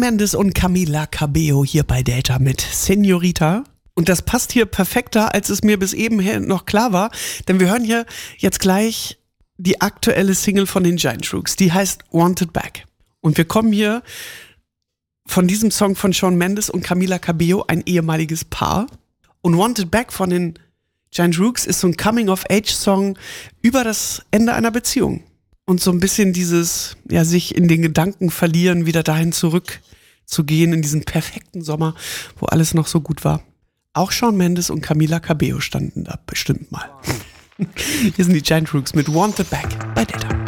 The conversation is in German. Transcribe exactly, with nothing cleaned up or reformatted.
Mendes und Camila Cabello hier bei Delta mit Señorita. Und das passt hier perfekter, als es mir bis eben noch klar war, denn wir hören hier jetzt gleich die aktuelle Single von den Giant Rooks, die heißt Wanted Back. Und wir kommen hier von diesem Song von Shawn Mendes und Camila Cabello, ein ehemaliges Paar. Und Wanted Back von den Giant Rooks ist so ein Coming-of-Age-Song über das Ende einer Beziehung. Und so ein bisschen dieses, ja, sich in den Gedanken verlieren, wieder dahin zurückzugehen, in diesen perfekten Sommer, wo alles noch so gut war. Auch Shawn Mendes und Camila Cabello standen da bestimmt mal. Hier sind die Giant Rooks mit Wanted Back bei Delta.